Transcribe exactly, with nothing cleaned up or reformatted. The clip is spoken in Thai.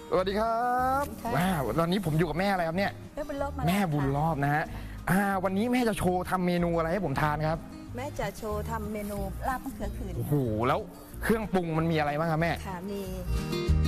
สวัสดีครับว้าวตอนนี้ผมอยู่กับแม่อะไรครับเนี่ยแม่บุญรอบมาแม่บุญรอบนะฮะอ่าวันนี้แม่จะโชว์ทำเมนูอะไรให้ผมทานครับแม่จะโชว์ทำเมนูลาบมะเขือขื่นโอ้โหแล้วเครื่องปรุงมันมีอะไรบ้างครับแม่ค่ะมี